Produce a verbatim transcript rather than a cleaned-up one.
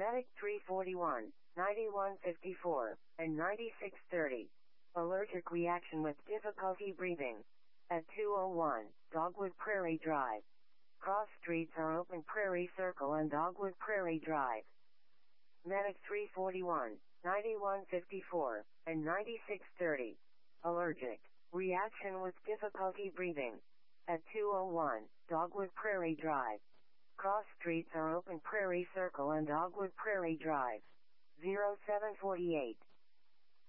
Medic three forty-one, ninety-one fifty-four, and ninety-six thirty. Allergic reaction with difficulty breathing. At two oh one, Dogwood Prairie Drive. Cross streets are Open Prairie Circle and Dogwood Prairie Drive. Medic three forty-one, ninety-one fifty-four, and ninety-six thirty. Allergic reaction with difficulty breathing. At two oh one, Dogwood Prairie Drive. Cross streets are Open Prairie Circle and Dogwood Prairie Drive. zero seven four eight.